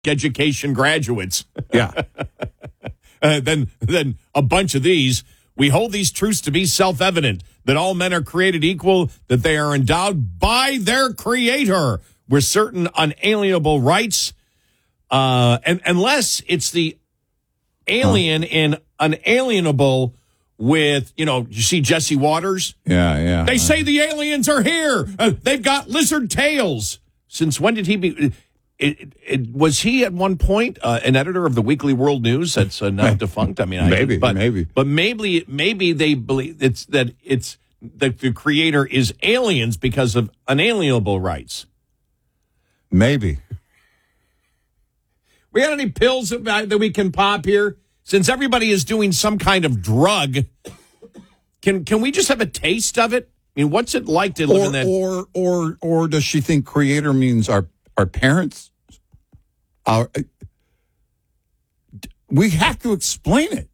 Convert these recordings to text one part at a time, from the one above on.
education graduates. Yeah. Then a bunch of these. We hold these truths to be self-evident, that all men are created equal, that they are endowed by their creator with certain unalienable rights, and unless it's the alien and unalienable with, you see Jesse Waters? Yeah. They say the aliens are here. They've got lizard tails. Since when did he be... was he at one point an editor of the Weekly World News that's now defunct? I mean, maybe. But maybe they believe it's that the creator is aliens because of unalienable rights. Maybe. We got any pills that we can pop here? Since everybody is doing some kind of drug, can we just have a taste of it? I mean, what's it like to live in that? Or does she think creator means our parents? We have to explain it.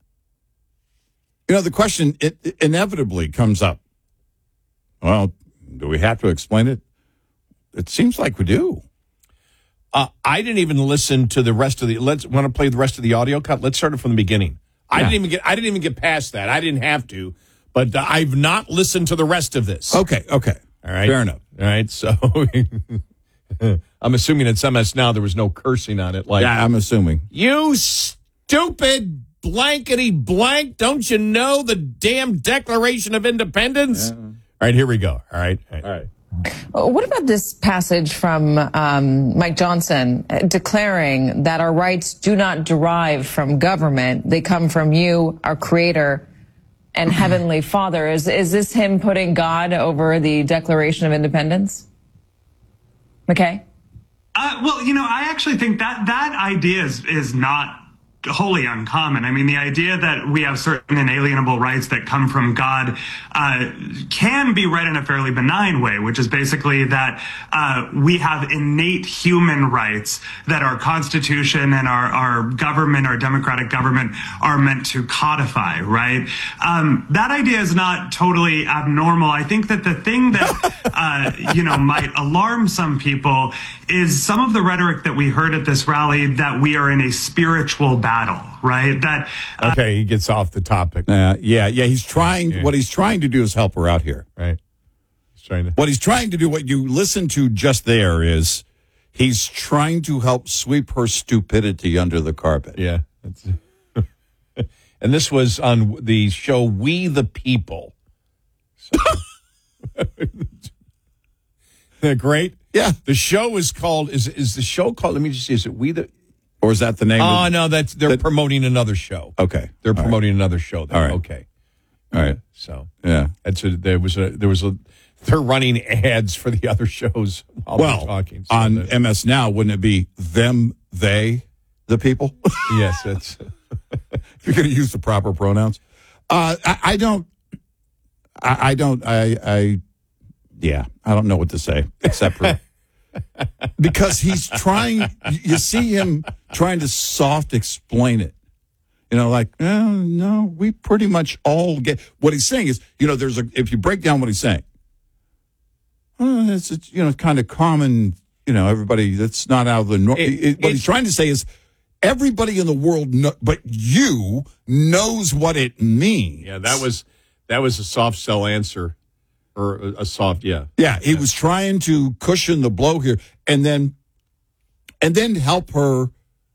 The question inevitably comes up. Well, do we have to explain it? It seems like we do. I didn't even listen to the rest of the. Want to play the rest of the audio cut? Let's start it from the beginning. Yeah. I didn't even get past that. I didn't have to, but I've not listened to the rest of this. Okay. All right. Fair enough. All right. So I'm assuming at MS Now there was no cursing on it. Yeah, I'm assuming. You stupid blankety blank! Don't you know the damn Declaration of Independence? Yeah. All right, here we go. All right. What about this passage from Mike Johnson declaring that our rights do not derive from government? They come from you, our creator, and Heavenly Father. Is this him putting God over the Declaration of Independence? McKay? Well, I actually think that idea is not wholly uncommon. I mean, the idea that we have certain inalienable rights that come from God can be read in a fairly benign way, which is basically that we have innate human rights that our Constitution and our government, our democratic government, are meant to codify, right? That idea is not totally abnormal. I think that the thing that, might alarm some people is some of the rhetoric that we heard at this rally that we are in a spiritual battle, right? That okay, he gets off the topic. Yeah. He's trying. Yeah. What he's trying to do is help her out here, right? What he's trying to do. What you listen to just there is he's trying to help sweep her stupidity under the carpet. Yeah. And this was on the show We the People. So. Isn't that great? Yeah. The show is called, is the show called, let me just see, is it We the... Or is that the name? Oh, no, they're promoting another show. Okay. They're promoting another show. All right. Okay. All right. So. Yeah. They're running ads for the other shows while we're talking. So on MS Now, wouldn't it be them, they, the people? Yes, that's... If you're going to use the proper pronouns. I don't know what to say except for because he's trying. You see him trying to soft explain it. No, we pretty much all get what he's saying is. If you break down what he's saying, it's kind of common. Everybody that's not out of the norm. What he's trying to say is everybody in the world, but you knows what it means. Yeah, that was a soft sell answer. Or a soft, yeah. Yeah, he was trying to cushion the blow here and then help her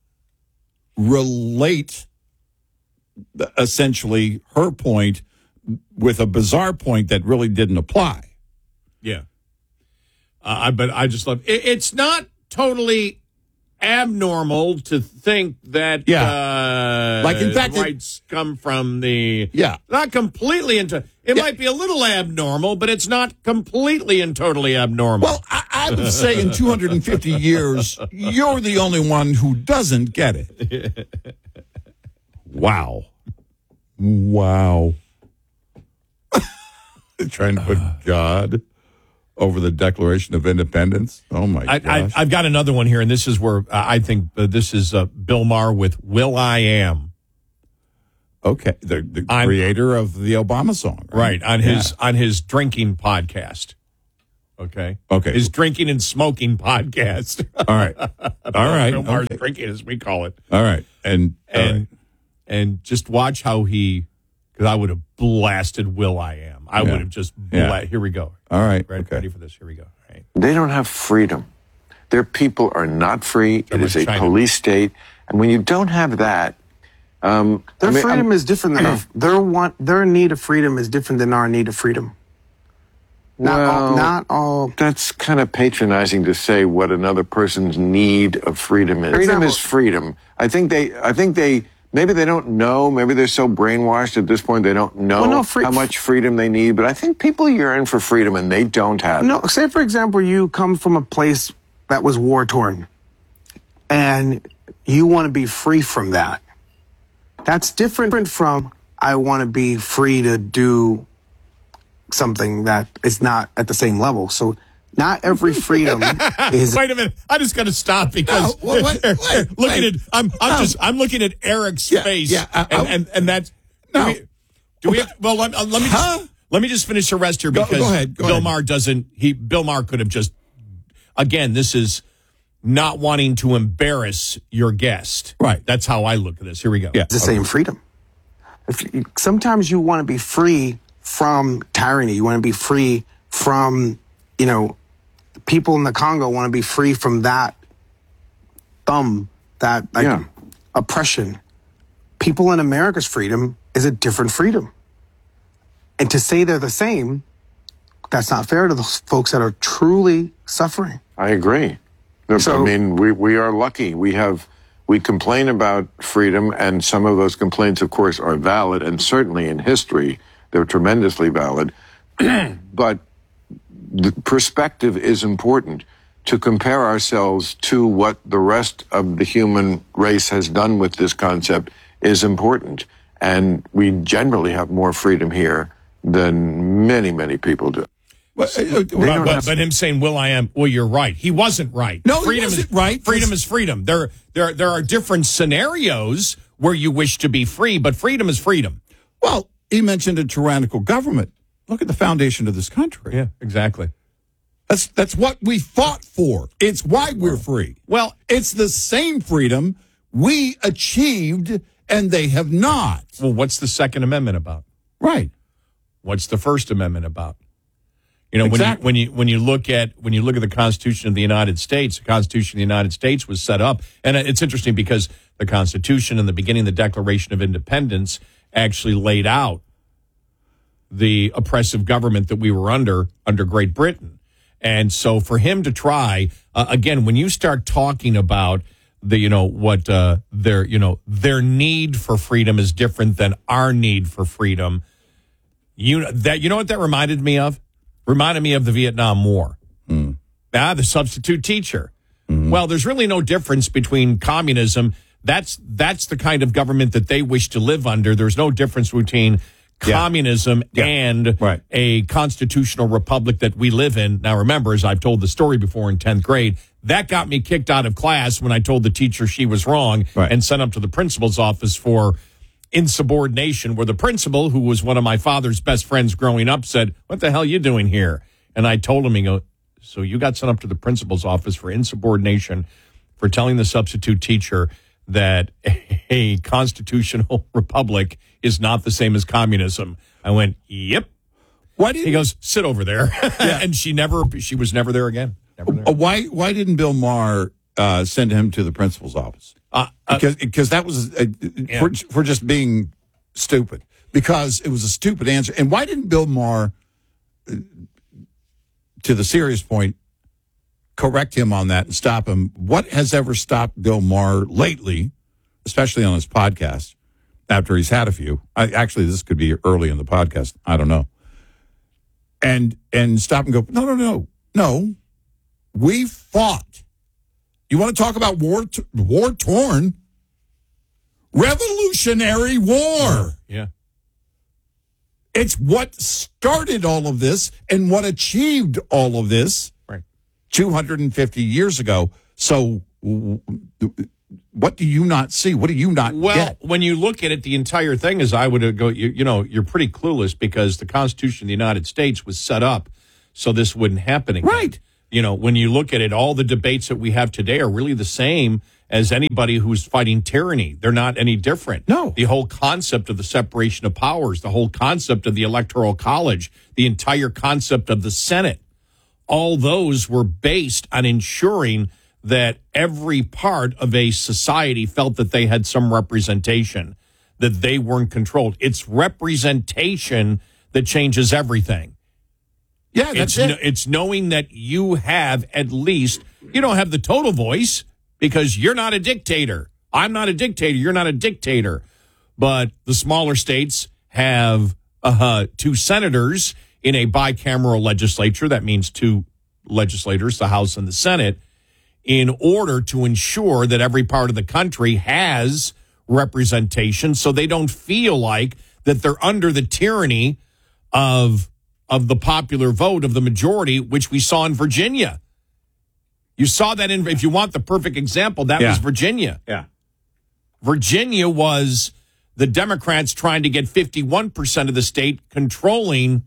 relate essentially her point with a bizarre point that really didn't apply. Yeah. But I just love it. It's not totally abnormal to think that like in fact rights come from the not completely into it might be a little abnormal, but it's not completely and totally abnormal. Well, I would say in 250 years you're the only one who doesn't get it. Wow. Trying to put God over the Declaration of Independence. Oh, my gosh. I've got another one here, and this is where I think this is Bill Maher with Will I Am. Okay, the creator of the Obama song. Right, on his drinking podcast. Okay. Okay. His drinking and smoking podcast. All right. All right. Bill Maher's Okay. drinking, as we call it. All right. And just watch how because I would have blasted Will.i.am. I would have just Here we go. All right. Ready for this? Here we go. All right. They don't have freedom. Their people are not free. It is a China. police state. And when you don't have that, their freedom is different than our, their need of freedom is different than our need of freedom. Not all. That's kind of patronizing to say what another person's need of freedom is. Freedom is freedom. I think they maybe they don't know. Maybe they're so brainwashed at this point they don't know how much freedom they need. But I think people yearn for freedom and they don't have it. No, say for example, you come from a place that was war torn, and you want to be free from that. That's different from I want to be free to do something that is not at the same level. So not every freedom is. Wait a minute! I just got to stop because I'm looking at Eric's face, and that's no. Do we have, well, let me just finish the rest here because go ahead. Bill Maher doesn't. Bill Maher could have just. Again, this is not wanting to embarrass your guest. Right. That's how I look at this. Here we go. Yeah. It's the same freedom. Sometimes you want to be free from tyranny. You want to be free from, people in the Congo want to be free from that oppression. People in America's freedom is a different freedom. And to say they're the same, that's not fair to the folks that are truly suffering. I agree. I mean, we are lucky. We complain about freedom, and some of those complaints, of course, are valid, and certainly in history, they're tremendously valid. But the perspective is important. To compare ourselves to what the rest of the human race has done with this concept is important. And we generally have more freedom here than many, many people do. But him saying Will.i.am, well, you're right. He wasn't right. No, freedom he wasn't right. Freedom is freedom. There are different scenarios where you wish to be free, but freedom is freedom. Well, he mentioned a tyrannical government. Look at the foundation of this country. Yeah, exactly. That's what we fought for. It's why we're free. Well, it's the same freedom we achieved, and they have not. Well, what's the Second Amendment about? Right. What's the First Amendment about? Exactly. when you look at the Constitution of the United States, the Constitution of the United States was set up, and it's interesting because the Constitution in the beginning, the Declaration of Independence, actually laid out the oppressive government that we were under Great Britain, and so for him to try again, when you start talking about their need for freedom is different than our need for freedom, you know what that reminded me of? Reminded me of the Vietnam War. The substitute teacher. Well, there's really no difference between communism. That's the kind of government that they wish to live under. There's no difference between communism and a constitutional republic that we live in. Now, remember, as I've told the story before in 10th grade, that got me kicked out of class when I told the teacher she was wrong and sent up to the principal's office for insubordination, where the principal, who was one of my father's best friends growing up, said, "What the hell are you doing here?" And I told him, "So you got sent up to the principal's office for insubordination for telling the substitute teacher that a constitutional republic is not the same as communism." I went, "Yep." He goes, "Sit over there." And she was never there again. Never there. Why didn't Bill Maher send him to the principal's office? Because that was for just being stupid. Because it was a stupid answer. And why didn't Bill Maher, to the serious point, correct him on that and stop him? What has ever stopped Bill Maher lately, especially on his podcast, after he's had a few? Actually, this could be early in the podcast. I don't know. And stop and go, no. We fought. You want to talk about war-torn? Revolutionary War. Yeah. It's what started all of this and what achieved all of this 250 years ago. So what do you not see? What do you not get? Well, when you look at it, the entire thing is, I would go, you're pretty clueless, because the Constitution of the United States was set up so this wouldn't happen again. Right. You know, when you look at it, all the debates that we have today are really the same as anybody who's fighting tyranny. They're not any different. No. The whole concept of the separation of powers, the whole concept of the Electoral College, the entire concept of the Senate, all those were based on ensuring that every part of a society felt that they had some representation, that they weren't controlled. It's representation that changes everything. Yeah, that's it. It's knowing that you have at least, you don't have the total voice because you're not a dictator. I'm not a dictator. You're not a dictator. But the smaller states have 2 senators in a bicameral legislature. That means 2 legislators, the House and the Senate, in order to ensure that every part of the country has representation so they don't feel like that they're under the tyranny of the popular vote of the majority, which we saw in Virginia. You saw that if you want the perfect example, that was Virginia. Yeah. Virginia was the Democrats trying to get 51% of the state, controlling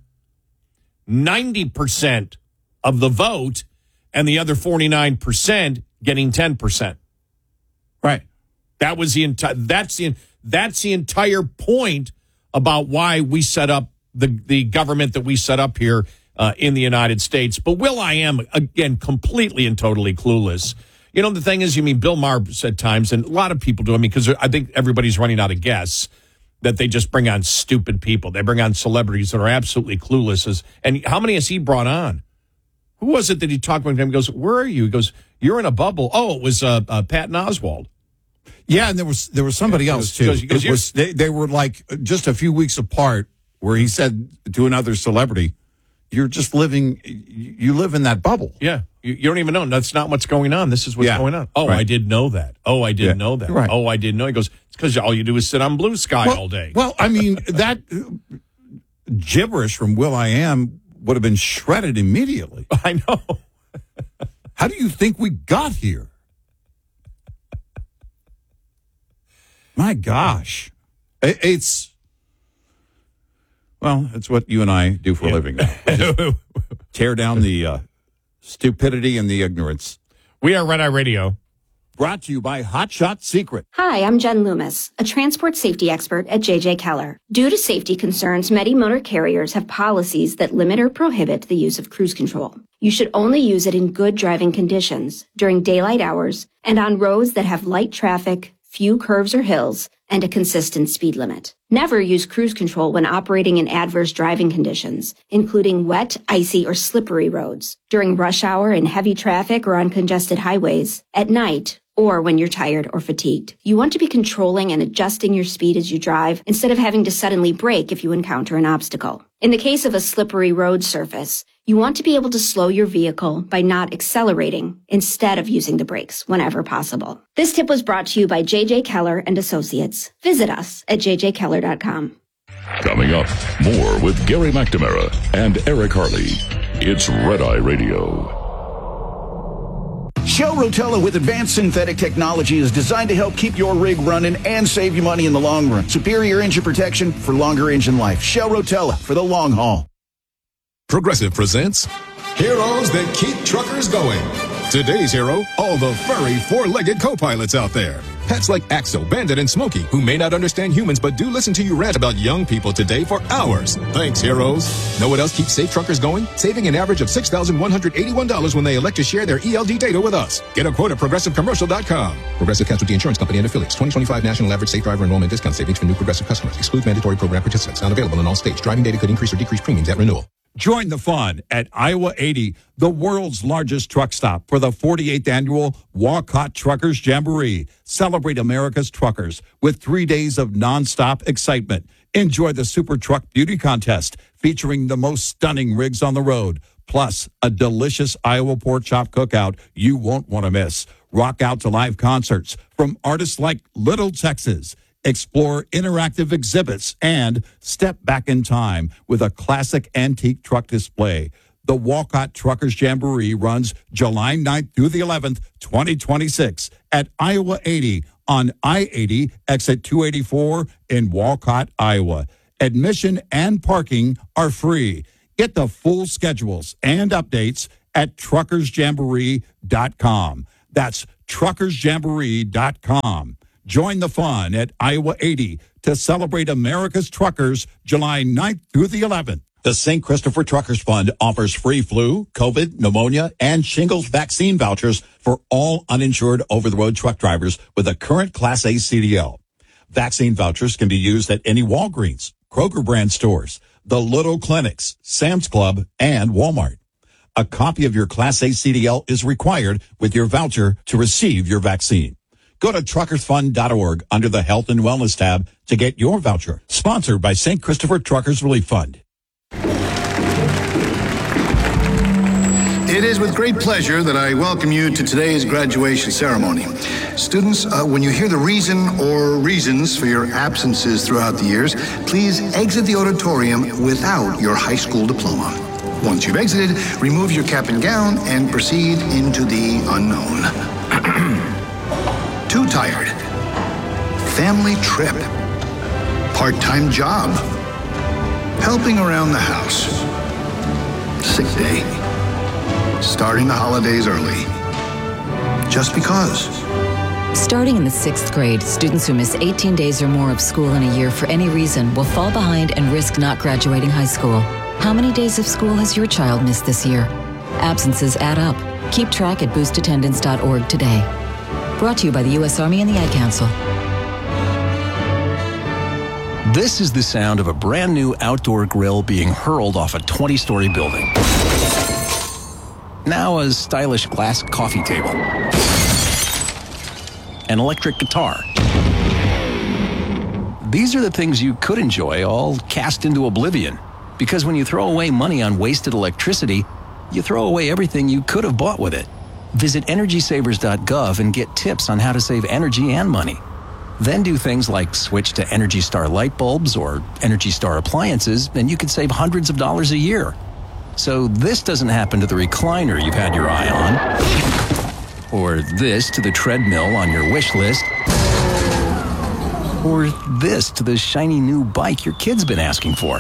90% of the vote, and the other 49% getting 10%. Right. That was that's the entire point about why we set up the government that we set up here in the United States. But Will.i.am, again, completely and totally clueless. You know, the thing is, Bill Maher said times, and a lot of people do, because I think everybody's running out of guests, that they just bring on stupid people. They bring on celebrities that are absolutely clueless. And how many has he brought on? Who was it that he talked about him? He goes, "Where are you?" He goes, "You're in a bubble." Oh, it was Patton Oswalt. Yeah, and there was somebody else too. They were like just a few weeks apart, where he said to another celebrity, "You're just living. You live in that bubble." Yeah, you don't even know. That's not what's going on. This is what's going on. Oh, right. I didn't know that. Oh, I didn't know that. Right. Oh, I didn't know. He goes, "It's because all you do is sit on blue sky all day." Well, that gibberish from Will.i.am would have been shredded immediately. I know. How do you think we got here? My gosh. It's what you and I do for a living now. Tear down the stupidity and the ignorance. We are Red Eye Radio. Brought to you by Hot Shot Secret. Hi, I'm Jen Loomis, a transport safety expert at J.J. Keller. Due to safety concerns, many motor carriers have policies that limit or prohibit the use of cruise control. You should only use it in good driving conditions, during daylight hours, and on roads that have light traffic, few curves or hills, and a consistent speed limit. Never use cruise control when operating in adverse driving conditions, including wet, icy, or slippery roads, during rush hour in heavy traffic or on congested highways, at night, or when you're tired or fatigued. You want to be controlling and adjusting your speed as you drive instead of having to suddenly brake if you encounter an obstacle. In the case of a slippery road surface, you want to be able to slow your vehicle by not accelerating instead of using the brakes whenever possible. This tip was brought to you by J.J. Keller and Associates. Visit us at jjkeller.com. Coming up, more with Gary McNamara and Eric Harley. It's Red Eye Radio. Shell Rotella with advanced synthetic technology is designed to help keep your rig running and save you money in the long run. Superior engine protection for longer engine life. Shell Rotella for the long haul. Progressive presents Heroes That Keep Truckers Going. Today's hero, all the furry four-legged co-pilots out there. Pets like Axel, Bandit, and Smokey, who may not understand humans but do listen to you rant about young people today for hours. Thanks, heroes. Know what else keeps safe truckers going? Saving an average of $6,181 when they elect to share their ELD data with us. Get a quote at ProgressiveCommercial.com. Progressive Casualty Insurance Company and Affiliates. 2025 National Average Safe Driver Enrollment Discount Savings for new Progressive customers. Excludes mandatory program participants. Not available in all states. Driving data could increase or decrease premiums at renewal. Join the fun at Iowa 80, the world's largest truck stop, for the 48th annual Walcott Truckers Jamboree. Celebrate America's truckers with 3 days of nonstop excitement. Enjoy the Super Truck Beauty Contest featuring the most stunning rigs on the road, plus a delicious Iowa pork chop cookout you won't want to miss. Rock out to live concerts from artists like Little Texas. Explore interactive exhibits and step back in time with a classic antique truck display. The Walcott Truckers Jamboree runs July 9th through the 11th, 2026 at Iowa 80 on I-80 exit 284 in Walcott, Iowa. Admission and parking are free. Get the full schedules and updates at truckersjamboree.com. That's truckersjamboree.com. Join the fun at Iowa 80 to celebrate America's truckers July 9th through the 11th. The St. Christopher Truckers Fund offers free flu, COVID, pneumonia, and shingles vaccine vouchers for all uninsured over-the-road truck drivers with a current Class A CDL. Vaccine vouchers can be used at any Walgreens, Kroger brand stores, the Little Clinics, Sam's Club, and Walmart. A copy of your Class A CDL is required with your voucher to receive your vaccine. Go to truckersfund.org under the Health and Wellness tab to get your voucher. Sponsored by St. Christopher Truckers Relief Fund. It is with great pleasure that I welcome you to today's graduation ceremony. Students, when you hear the reason or reasons for your absences throughout the years, please exit the auditorium without your high school diploma. Once you've exited, remove your cap and gown and proceed into the unknown. Too tired. Family trip. Part-time job. Helping around the house. Sick day. Starting the holidays early. Just because. Starting in the 6th grade, students who miss 18 days or more of school in a year for any reason will fall behind and risk not graduating high school. How many days of school has your child missed this year? Absences add up. Keep track at boostattendance.org today. Brought to you by the U.S. Army and the Ad Council. This is the sound of a brand new outdoor grill being hurled off a 20-story building. Now a stylish glass coffee table. An electric guitar. These are the things you could enjoy, all cast into oblivion. Because when you throw away money on wasted electricity, you throw away everything you could have bought with it. Visit EnergySavers.gov and get tips on how to save energy and money. Then do things like switch to Energy Star light bulbs or Energy Star appliances, and you could save hundreds of dollars a year. So this doesn't happen to the recliner you've had your eye on, or this to the treadmill on your wish list, or this to the shiny new bike your kid's been asking for.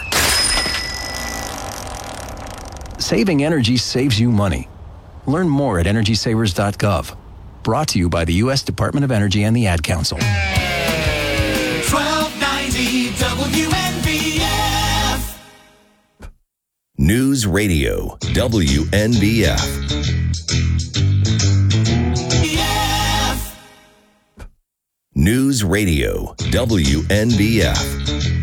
Saving energy saves you money. Learn more at EnergySavers.gov. Brought to you by the U.S. Department of Energy and the Ad Council. 1290 WNBF. News Radio WNBF. News Radio WNBF.